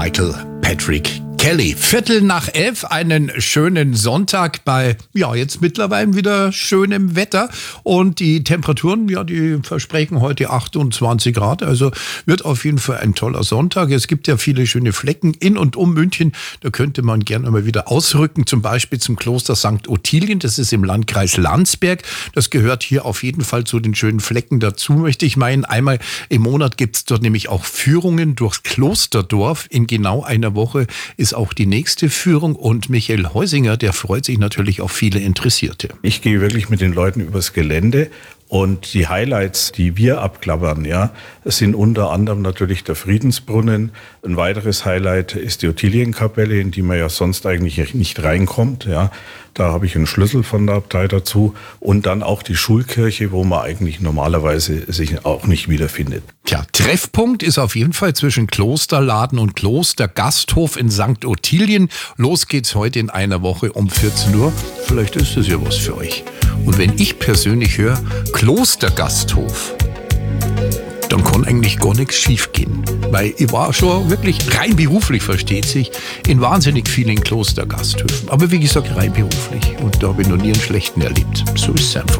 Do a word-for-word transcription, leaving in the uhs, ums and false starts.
Michael Patrick Kelly. Viertel nach elf, einen schönen Sonntag bei, ja, jetzt mittlerweile wieder schönem Wetter. Und die Temperaturen, ja, die versprechen heute achtundzwanzig Grad. Also wird auf jeden Fall ein toller Sonntag. Es gibt ja viele schöne Flecken in und um München. Da könnte man gerne mal wieder ausrücken. Zum Beispiel zum Kloster Sankt Ottilien. Das ist im Landkreis Landsberg. Das gehört hier auf jeden Fall zu den schönen Flecken dazu, möchte ich meinen. Einmal im Monat gibt es dort nämlich auch Führungen durchs Klosterdorf. In genau einer Woche ist auch die nächste Führung und Michael Heusinger, der freut sich natürlich auf viele Interessierte. Ich gehe wirklich mit den Leuten übers Gelände und die Highlights, die wir abklappern, ja, sind unter anderem natürlich der Friedensbrunnen. Ein weiteres Highlight ist die Ottilienkapelle, in die man ja sonst eigentlich nicht reinkommt, ja. Da habe ich einen Schlüssel von der Abtei dazu und dann auch die Schulkirche, wo man eigentlich normalerweise sich auch nicht wiederfindet. Tja, Treffpunkt ist auf jeden Fall zwischen Klosterladen und Klostergasthof in Sankt Ottilien. Los geht's heute in einer Woche um vierzehn Uhr. Vielleicht ist das ja was für euch. Und wenn ich persönlich höre, Klostergasthof, dann kann eigentlich gar nichts schief gehen. Weil ich war schon wirklich rein beruflich, versteht sich, in wahnsinnig vielen Klostergasthöfen. Aber wie gesagt, rein beruflich. Und da habe ich noch nie einen schlechten erlebt. So ist es einfach.